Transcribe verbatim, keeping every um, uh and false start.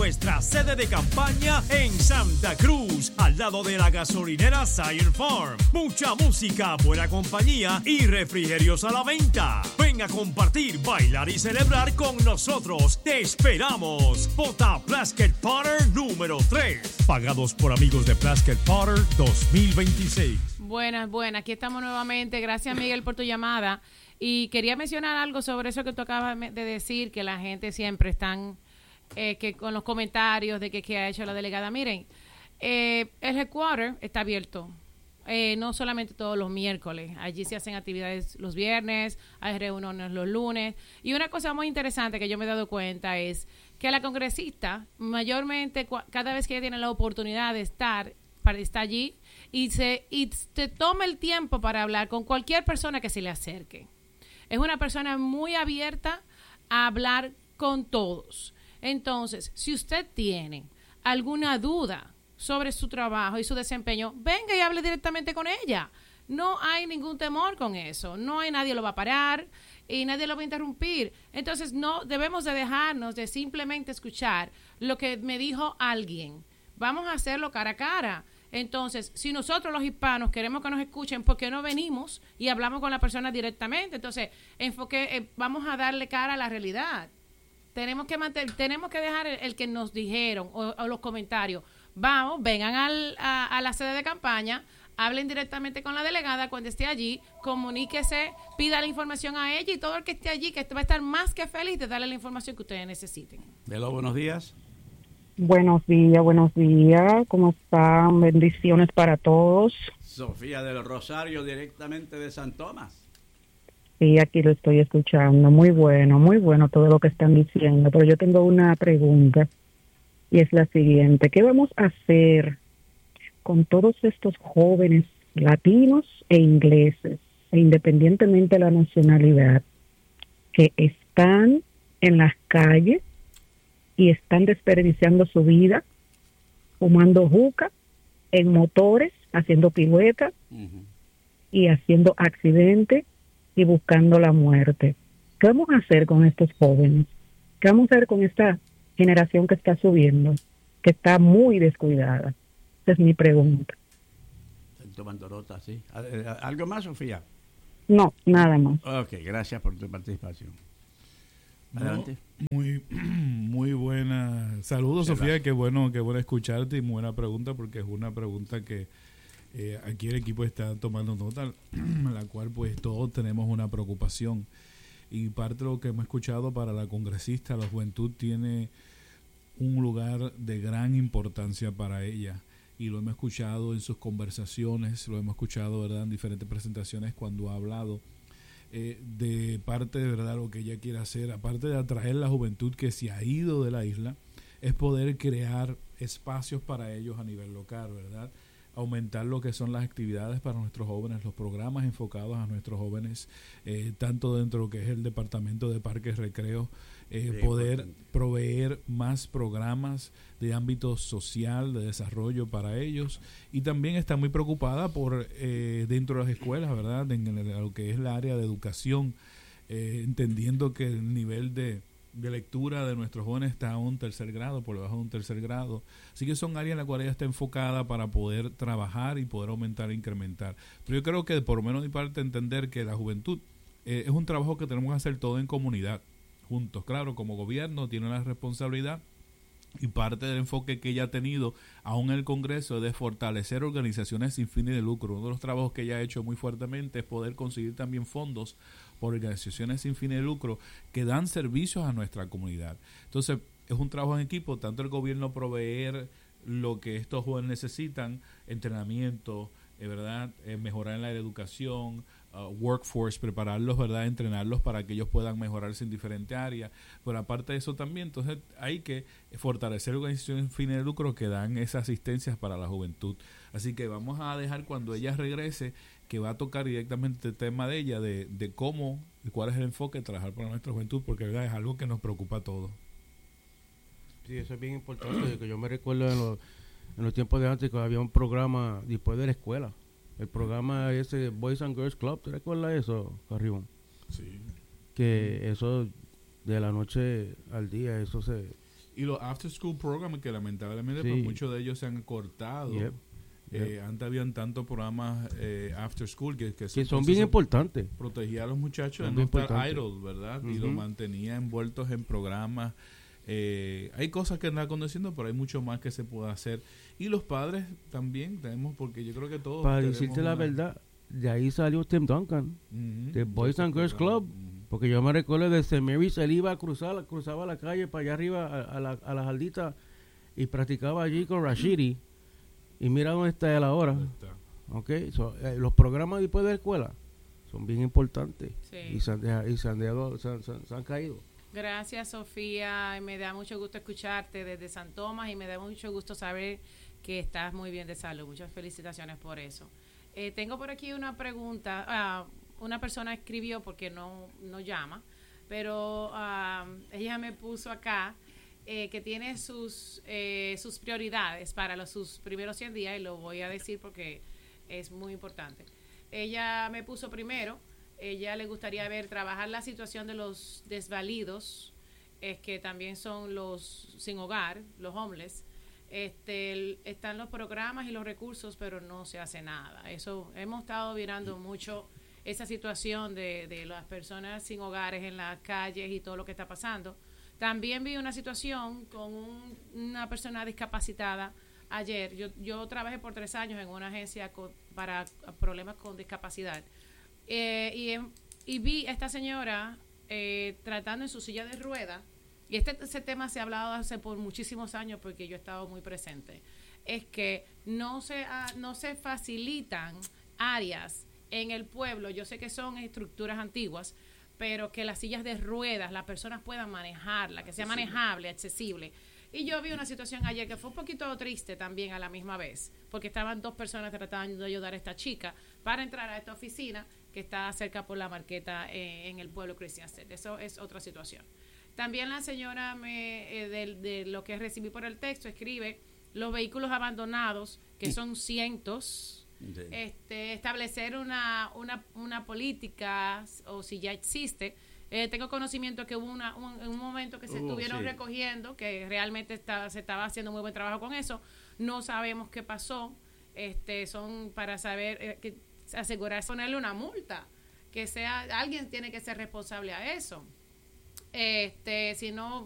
nuestra sede de campaña en Santa Cruz, al lado de la gasolinera Zion Farm. Mucha música, buena compañía y refrigerios a la venta. Ven a compartir, bailar y celebrar con nosotros. ¡Te esperamos! J. Plaskett Potter número tres. Pagados por amigos de Plaskett Potter dos mil veintiséis. Buenas, buenas. Aquí estamos nuevamente. Gracias, Miguel, por tu llamada. Y quería mencionar algo sobre eso que tú acabas de decir, que la gente siempre están eh, que con los comentarios de que, que ha hecho la delegada. Miren, eh, el headquarter está abierto. Eh, no solamente todos los miércoles, allí se hacen actividades los viernes, hay reuniones los lunes, y una cosa muy interesante que yo me he dado cuenta es que la congresista, mayormente cada vez que ella tiene la oportunidad de estar, para estar allí, y se, y se toma el tiempo para hablar con cualquier persona que se le acerque. Es una persona muy abierta a hablar con todos. Entonces, si usted tiene alguna duda sobre su trabajo y su desempeño, venga y hable directamente con ella. No hay ningún temor con eso. No hay nadie lo va a parar y nadie lo va a interrumpir. Entonces, no debemos de dejarnos de simplemente escuchar lo que me dijo alguien. Vamos a hacerlo cara a cara. Entonces, si nosotros los hispanos queremos que nos escuchen, ¿por qué no venimos y hablamos con la persona directamente? Entonces, enfoque, eh, vamos a darle cara a la realidad. Tenemos que mantener, tenemos que dejar el, el que nos dijeron o, o los comentarios. Vamos, vengan al, a, a la sede de campaña, hablen directamente con la delegada cuando esté allí, comuníquese, pida la información a ella y todo el que esté allí, que va a estar más que feliz de darle la información que ustedes necesiten. Hello, buenos días. Buenos días, buenos días. ¿Cómo están? Bendiciones para todos. Sofía de los Rosarios, directamente de San Tomás. Sí, aquí lo estoy escuchando. Muy bueno, muy bueno todo lo que están diciendo. Pero yo tengo una pregunta y es la siguiente. ¿Qué vamos a hacer con todos estos jóvenes latinos e ingleses, e independientemente de la nacionalidad, que están en las calles y están desperdiciando su vida, fumando juca, en motores, haciendo piruetas uh-huh. y haciendo accidentes y buscando la muerte? ¿Qué vamos a hacer con estos jóvenes? ¿Qué vamos a hacer con esta generación que está subiendo, que está muy descuidada? Esa es mi pregunta. Están tomando nota, sí. ¿Algo más, Sofía? No, nada más. Ok, gracias por tu participación. Adelante. No, muy, muy buena. Saludos, sí, Sofía, qué bueno, qué bueno escucharte y muy buena pregunta, porque es una pregunta que eh, aquí el equipo está tomando nota, la cual pues todos tenemos una preocupación. Y parte de lo que hemos escuchado para la congresista, la juventud tiene un lugar de gran importancia para ella. Y lo hemos escuchado en sus conversaciones, lo hemos escuchado, ¿verdad?, en diferentes presentaciones cuando ha hablado. Eh, de parte de verdad lo que ella quiere hacer, aparte de atraer la juventud que se ha ido de la isla, es poder crear espacios para ellos a nivel local, ¿verdad? Aumentar lo que son las actividades para nuestros jóvenes, los programas enfocados a nuestros jóvenes, eh, tanto dentro de lo que es el departamento de parques recreos, eh, sí, poder importante. Proveer más programas de ámbito social, de desarrollo para ellos, y también está muy preocupada por eh, dentro de las escuelas, ¿verdad?, en, en lo que es la área de educación, eh, entendiendo que el nivel de de lectura de nuestros jóvenes está a un tercer grado, por debajo de un tercer grado. Así que son áreas en las cuales ella está enfocada para poder trabajar y poder aumentar e incrementar. Pero yo creo que, por lo menos de mi parte, entender que la juventud eh, es un trabajo que tenemos que hacer todo en comunidad, juntos. Claro, como gobierno tiene una responsabilidad, y parte del enfoque que ella ha tenido aún en el Congreso es de fortalecer organizaciones sin fines de lucro. Uno de los trabajos que ella ha hecho muy fuertemente es poder conseguir también fondos por organizaciones sin fines de lucro que dan servicios a nuestra comunidad. Entonces, es un trabajo en equipo, tanto el gobierno proveer lo que estos jóvenes necesitan, entrenamiento, eh, ¿verdad?, eh, mejorar en la educación, uh, workforce, prepararlos, ¿verdad?, entrenarlos para que ellos puedan mejorarse en diferentes áreas. Pero aparte de eso también, entonces hay que fortalecer organizaciones sin fines de lucro que dan esas asistencias para la juventud. Así que vamos a dejar, cuando ella regrese, que va a tocar directamente el tema de ella, de, de cómo, y cuál es el enfoque de trabajar para nuestra juventud, porque, ¿verdad?, es algo que nos preocupa a todos. Sí, eso es bien importante, que yo me recuerdo en los, en los tiempos de antes que había un programa después de la escuela, el programa ese Boys and Girls Club, ¿te recuerdas eso, Carrión? Sí. Que eso de la noche al día, eso se... Y los after school programs que lamentablemente Sí. pues, muchos de ellos se han cortado. Yep. Eh, Yep. antes habían tantos programas eh, after school que, que, Que son entonces bien se importantes. protegía a los muchachos Son de no bien estar importantes. idle, ¿verdad? Y Ujú. los mantenía envueltos en programas. Eh, hay cosas que están aconteciendo, pero hay mucho más que se puede hacer. Y los padres también tenemos, porque yo creo que todos Para tenemos decirte la una- verdad, de ahí salió Tim Duncan, Ujú. de Boys Ese and Girls programa. Club. Ujú. Porque yo me recuerdo de Saint Mary's, él iba a cruzar, cruzaba la calle para allá arriba a, a la, a la jardita y practicaba allí con Rashidi. Y mira dónde está él ahora. Ahí está. Okay, so, eh, los programas después de la escuela son bien importantes. Sí. Y, se han, deja- y se, han dejado- se han- se han- se han caído. Gracias, Sofía. y Me da mucho gusto escucharte desde San Tomás y me da mucho gusto saber que estás muy bien de salud. Muchas felicitaciones por eso. Eh, tengo por aquí una pregunta. Ah, una persona escribió porque no, no llama, pero ah, ella me puso acá eh, que tiene sus, eh, sus prioridades para los, sus primeros cien días y lo voy a decir porque es muy importante. Ella me puso primero, ella le gustaría ver trabajar la situación de los desvalidos, es que también son los sin hogar, los homeless. Este, el- están los programas y los recursos, pero no se hace nada. Eso hemos estado mirando mucho esa situación de, de las personas sin hogares en las calles y todo lo que está pasando. También vi una situación con un- una persona discapacitada ayer. Yo, yo trabajé por tres años en una agencia con- para problemas con discapacidad. Eh, y, em- y vi a esta señora eh, tratando en su silla de ruedas, y este ese tema se ha hablado hace por muchísimos años porque yo he estado muy presente, es que no se, ah, no se facilitan áreas en el pueblo, yo sé que son estructuras antiguas, pero que las sillas de ruedas, las personas puedan manejarla, que sea manejable, accesible. Y yo vi una situación ayer que fue un poquito triste también a la misma vez, porque estaban dos personas tratando de ayudar a esta chica para entrar a esta oficina que está cerca por la marqueta eh, en el pueblo Christian Center. Eso es otra situación. También la señora, me, eh, de, de lo que recibí por el texto, escribe los vehículos abandonados, que son cientos. Sí. Este, establecer una, una, una política, o si ya existe. Eh, tengo conocimiento que hubo una, un, un momento que se Hubo, estuvieron sí. recogiendo, que realmente está, se estaba haciendo muy buen trabajo con eso. No sabemos qué pasó. Este, son para saber, eh, que asegurarse, ponerle una multa, que sea, alguien tiene que ser responsable a eso. Este, si no,